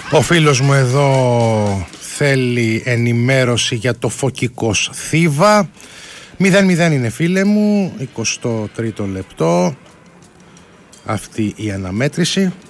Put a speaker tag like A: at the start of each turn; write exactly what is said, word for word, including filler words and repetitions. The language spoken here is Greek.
A: Ο φίλος μου εδώ θέλει ενημέρωση για το Φωκικός Θήβα. μηδέν μηδέν είναι, φίλε μου, εικοστό τρίτο λεπτό αυτή η αναμέτρηση.